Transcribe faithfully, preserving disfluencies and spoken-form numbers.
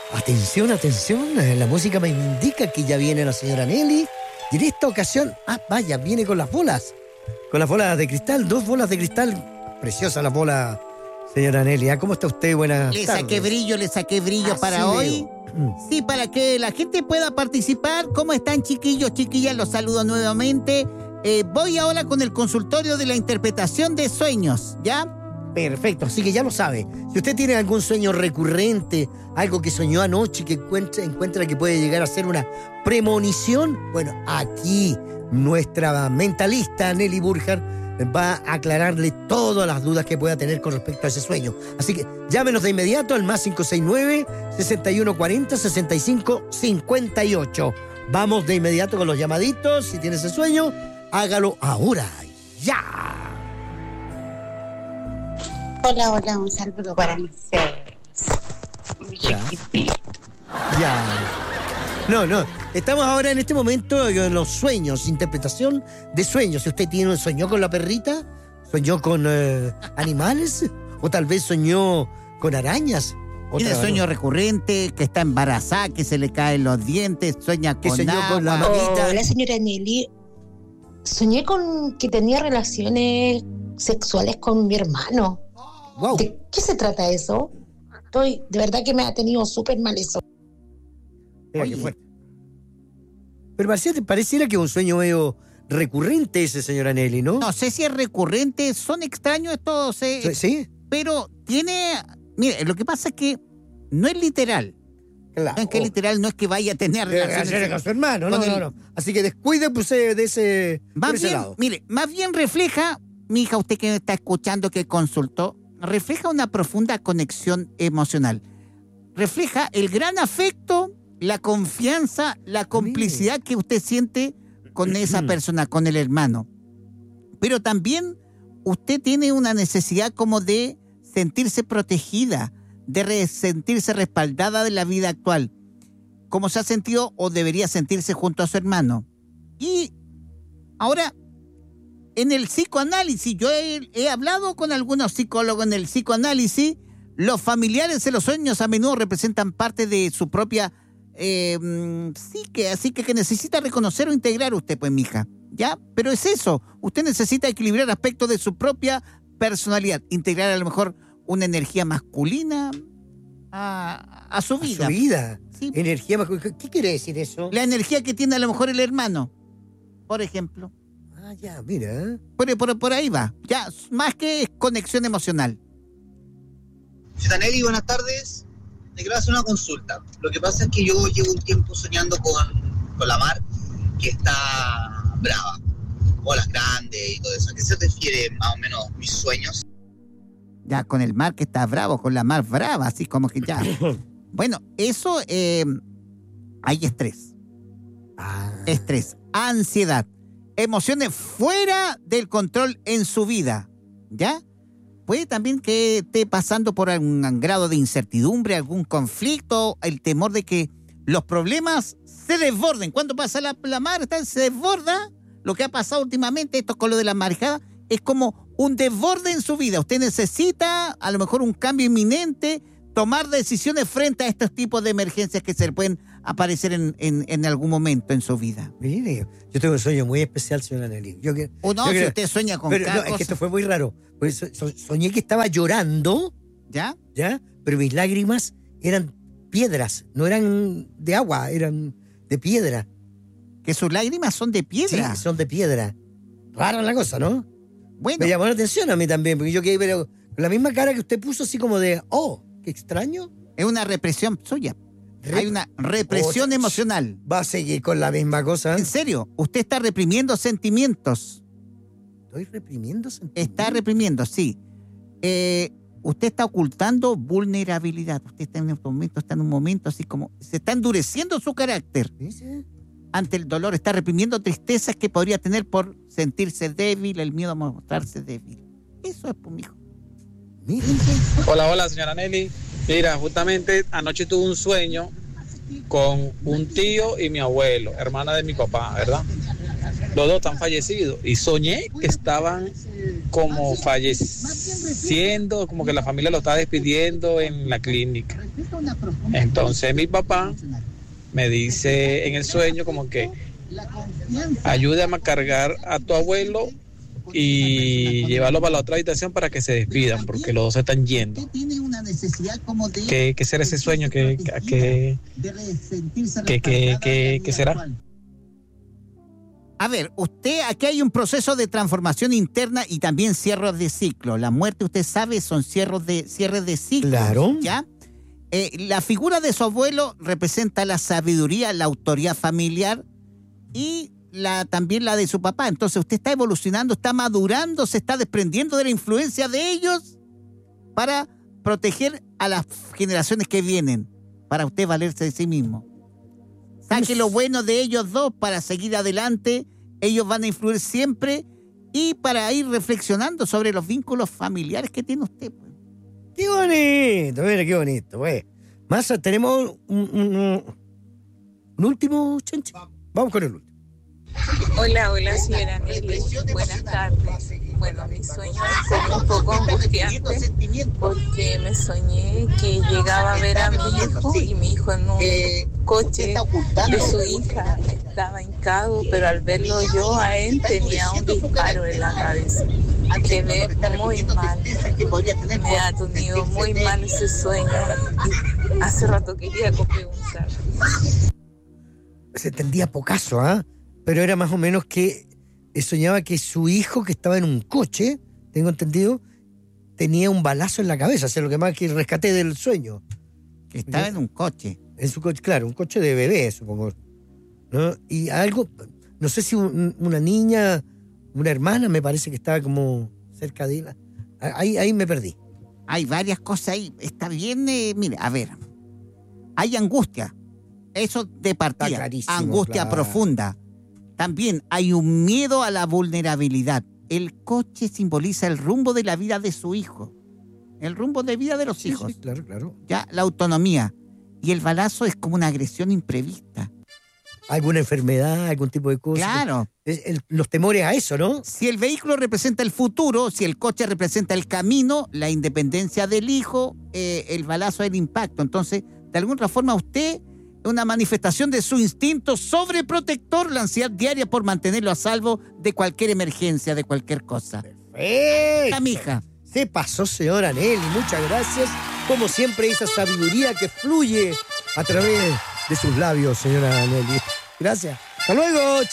Atención, atención, la música me indica que ya viene la señora Nelly. Y en esta ocasión, ah, vaya, viene con las bolas. Con las bolas de cristal, dos bolas de cristal. Preciosa la bola, señora Nelly. ¿Cómo está usted? Buenas Le tardes. saqué brillo, le saqué brillo Así para veo. hoy. Sí, para que la gente pueda participar. ¿Cómo están, chiquillos, chiquillas? Los saludo nuevamente. Eh, voy ahora con el consultorio de la interpretación de sueños, ¿ya? Perfecto, así que ya lo sabe. Si usted tiene algún sueño recurrente, algo que soñó anoche, que encuentra, encuentra que puede llegar a ser una premonición, bueno, aquí nuestra mentalista Nelly Burjar va a aclararle todas las dudas que pueda tener con respecto a ese sueño. Así que llámenos de inmediato al más cinco seis nueve, seis uno cuatro cero, seis cinco cinco ocho. Vamos de inmediato con los llamaditos. Si tiene ese sueño, hágalo ahora. ¡Ya! Hola, hola, un saludo para mis seres. Ya. Ya. No, no. Estamos ahora en este momento en los sueños, interpretación de sueños. Si usted tiene soñó con la perrita, soñó con eh, animales, o tal vez soñó con arañas. Tiene Otra, sueño ¿no? recurrente, que está embarazada, que se le caen los dientes, sueña Que con soñó agua. con la mamita. Hola, señora Nelly. Soñé con que tenía relaciones sexuales con mi hermano. Wow. ¿De qué se trata eso? Estoy, de verdad que me ha tenido súper mal eso. Mira, Oye. qué fuerte. Pero pareciera, pareciera que es un sueño medio recurrente ese, señora Nelly, ¿no? No sé si es recurrente, son extraños estos, eh, ¿Sí? pero tiene... Mire, lo que pasa es que no es literal. Claro. No es que literal, no es que vaya a tener relaciones Relaciones con su hermano, no, con no, el- no. Así que descuide pues, eh, de ese, por Más ese bien, lado. mire, más bien refleja, mi hija, usted que está escuchando, que consultó, refleja una profunda conexión emocional. Refleja el gran afecto, la confianza, la complicidad que usted siente con esa persona, con el hermano. Pero también usted tiene una necesidad como de sentirse protegida, de re- sentirse respaldada de la vida actual, como se ha sentido o debería sentirse junto a su hermano. Y ahora, en el psicoanálisis, yo he, he hablado con algunos psicólogos en el psicoanálisis, los familiares en los sueños a menudo representan parte de su propia eh, mm, psique, así que, que necesita reconocer o integrar usted, pues, mija, ¿ya? Pero es eso, usted necesita equilibrar aspectos de su propia personalidad, integrar a lo mejor una energía masculina a, a su A vida. su vida. Sí. Energía masculina. ¿Qué quiere decir eso? La energía que tiene a lo mejor el hermano, por ejemplo. Ah, ya, mira. Por, por, por ahí va. Ya, más que conexión emocional. Señora Nelly, buenas tardes. Le quiero hacer una consulta. Lo que pasa es que yo llevo un tiempo soñando con, con la mar, que está brava, olas grandes y todo eso. ¿A qué se refiere más o menos mis sueños? Ya, con el mar que está bravo, con la mar brava, así como que ya. Bueno, eso, eh, hay estrés. Ah. Estrés, ansiedad, emociones fuera del control en su vida. ¿Ya? Puede también que esté pasando por algún grado de incertidumbre, algún conflicto, el temor de que los problemas se desborden. Cuando pasa la, la mar, está- se desborda. Lo que ha pasado últimamente, esto con lo de la marejada, es como un desborde en su vida. Usted necesita, a lo mejor, un cambio inminente, tomar decisiones frente a estos tipos de emergencias que se le pueden aparecer en, en, en algún momento en su vida. Mire, yo tengo un sueño muy especial, señora Nelly. Yo que, O no, yo si que- usted sueña con pero, cada no, es que cosa. esto fue muy raro. Pues, so- so- soñé que estaba llorando, ¿Ya? ¿ya? Pero mis lágrimas eran piedras, no eran de agua, eran de piedra. Que sus lágrimas son de piedra. Sí, son de piedra. Rara la cosa, ¿no? Bueno, Me llamó la atención a mí también, porque yo quedé pero, con la misma cara que usted puso, así como de, oh, qué extraño. es una represión suya. Rep- Hay una represión Otra- emocional. Va a seguir con la misma cosa. En serio, usted está reprimiendo sentimientos. Estoy reprimiendo sentimientos. Está reprimiendo, sí. Eh, usted está ocultando vulnerabilidad. Usted está en este momento, está en un momento así como... Se está endureciendo su carácter ¿Dice? ante el dolor. Está reprimiendo tristezas que podría tener por sentirse débil, el miedo a mostrarse débil. Eso es, pues, mijo. Miren, Hola, hola, señora Nelly. Mira, justamente anoche tuve un sueño con un tío y mi abuelo, hermana de mi papá, ¿verdad? Los dos están fallecidos y soñé que estaban como fallecidos, siendo como que la familia lo está despidiendo en la clínica. Entonces mi papá me dice en el sueño como que ayúdame a cargar a tu abuelo y llevarlo para la otra habitación para que se despidan, porque los dos se están yendo. ¿Qué, qué será ese sueño? ¿Qué, qué, qué, qué, qué, qué será? A ver, usted, aquí hay un proceso de transformación interna y también cierres de ciclo. La muerte, usted sabe, son cierres de, cierres de ciclo. Claro. ¿Ya? Eh, la figura de su abuelo representa la sabiduría, la autoridad familiar y la, también la de su papá. Entonces usted está evolucionando, está madurando, se está desprendiendo de la influencia de ellos para proteger a las generaciones que vienen, para usted valerse de sí mismo. Saque lo bueno de ellos dos para seguir adelante. Ellos van a influir siempre y para ir reflexionando sobre los vínculos familiares que tiene usted. Pues. ¡Qué bonito! Mira, qué bonito, güey. Más, tenemos un, un, un, un último, Chencho. Vamos con el último. Hola, hola, señora Nelly. Buenas tardes. Bueno, mi sueño es un poco angustiante porque me soñé que llegaba a ver a mi hijo y mi hijo en un coche de su hija estaba hincado, pero al verlo yo a él tenía un disparo en la cabeza. Quedé muy mal, me ha tenido muy mal ese sueño y hace rato quería preguntar. Se entendía pocaso, ¿ah? ¿eh? Pero era más o menos que soñaba que su hijo, que estaba en un coche, tengo entendido, tenía un balazo en la cabeza, o sea, lo que más que rescaté del sueño. Estaba en un coche. En su coche, claro, un coche de bebé, supongo. ¿No? Y algo, no sé si un, una niña, una hermana, me parece que estaba como cerca de ella. Ahí, ahí me perdí. Hay varias cosas ahí. Está bien, eh, mire, a ver. Hay angustia. Eso de partida. Angustia claro. profunda. También hay un miedo a la vulnerabilidad. El coche simboliza el rumbo de la vida de su hijo. El rumbo de vida de los hijos. Sí, sí, claro, claro. Ya, la autonomía. Y el balazo es como una agresión imprevista. ¿Alguna enfermedad, algún tipo de cosa? Claro. Es el, los temores a eso, ¿no? Si el vehículo representa el futuro, si el coche representa el camino, la independencia del hijo, eh, el balazo es el impacto. Entonces, de alguna forma usted... una manifestación de su instinto sobreprotector, la ansiedad diaria por mantenerlo a salvo de cualquier emergencia, de cualquier cosa. ¡Perfecto! La mija. Se pasó, señora Nelly. Muchas gracias. Como siempre, esa sabiduría que fluye a través de sus labios, señora Nelly. Gracias. Hasta luego.